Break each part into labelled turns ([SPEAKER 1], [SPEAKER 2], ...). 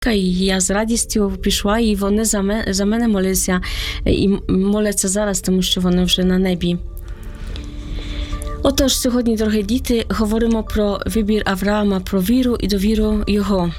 [SPEAKER 1] і я з радістю пішла, і вони за мене молилися, і моляться зараз, тому що вони вже на небі. Отож, сьогодні, дорогі діти, говоримо про вибір Авраама, про віру і довіру його.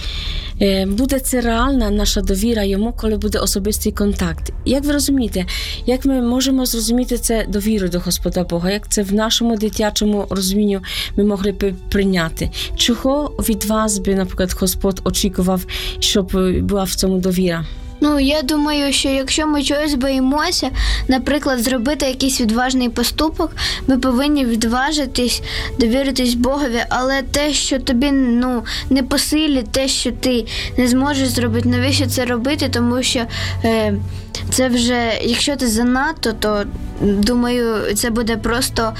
[SPEAKER 1] Буде це реальна наша довіра йому, коли буде особистий контакт. Як ви розумієте, як ми можемо зрозуміти це довіру до Господа Бога? Як це в нашому дитячому розумінню ми могли б прийняти? Чого від вас би, наприклад, Господь очікував, щоб була в цьому довіра?
[SPEAKER 2] Я думаю, що якщо ми чогось боїмося, наприклад, зробити якийсь відважний поступок, ми повинні відважитись, довіритись Богові, але те, що тобі не по силі, те, що ти не зможеш зробити, навіщо це робити, тому що це вже, якщо ти занадто, то, думаю, це буде просто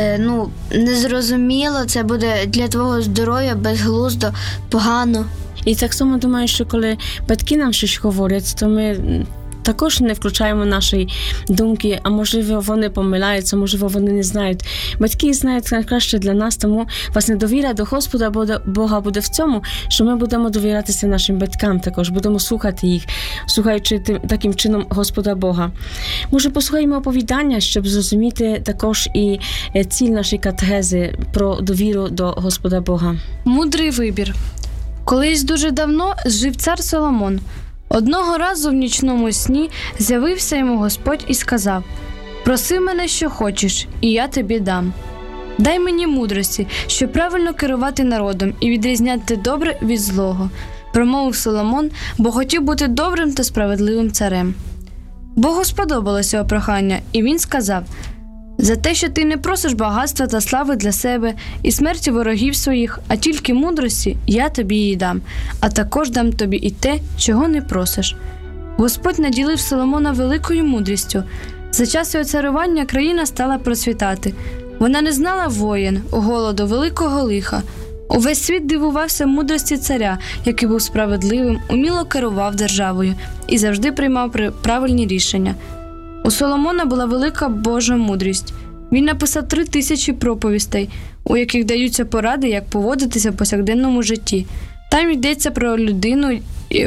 [SPEAKER 2] незрозуміло, це буде для твого здоров'я безглуздо, погано.
[SPEAKER 1] І так само думаю, що коли батьки нам щось говорять, то ми також не включаємо нашої думки, а можливо вони помиляються, можливо вони не знають. Батьки знають найкраще для нас, тому власне довіра до Господа Бога буде в цьому, що ми будемо довірятися нашим батькам також, будемо слухати їх, слухаючи таким чином Господа Бога. Може, послухаємо оповідання, щоб зрозуміти також і ціль нашої катехези про довіру до Господа Бога.
[SPEAKER 3] Мудрий вибір. Колись дуже давно жив цар Соломон. Одного разу в нічному сні з'явився йому Господь і сказав: «Проси мене, що хочеш, і я тобі дам. Дай мені мудрості, щоб правильно керувати народом і відрізняти добре від злого», – промовив Соломон, бо хотів бути добрим та справедливим царем. Богу сподобалося його прохання, і він сказав: «За те, що ти не просиш багатства та слави для себе і смерті ворогів своїх, а тільки мудрості, я тобі її дам, а також дам тобі і те, чого не просиш». Господь наділив Соломона великою мудрістю. За час його царювання країна стала процвітати. Вона не знала воєн, голоду, великого лиха. Увесь світ дивувався мудрості царя, який був справедливим, уміло керував державою і завжди приймав правильні рішення. У Соломона була велика Божа мудрість. Він написав 3000 проповістей, у яких даються поради, як поводитися в повсякденному житті. Там йдеться про людину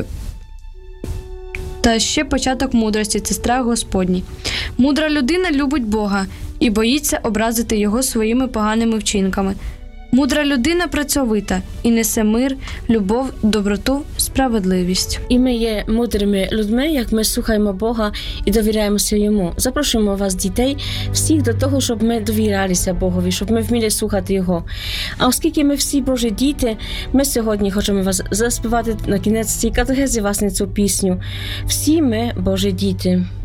[SPEAKER 3] та ще початок мудрості – це страх Господній. Мудра людина любить Бога і боїться образити його своїми поганими вчинками. Мудра людина працьовита і несе мир, любов, доброту, справедливість.
[SPEAKER 1] І ми є мудрими людьми, як ми слухаємо Бога і довіряємося Йому. Запрошуємо вас, дітей, всіх до того, щоб ми довірялися Богові, щоб ми вміли слухати Його. А оскільки ми всі Божі діти, ми сьогодні хочемо вас заспівати на кінець цієї катехези, власне, цю пісню. Всі ми Божі діти.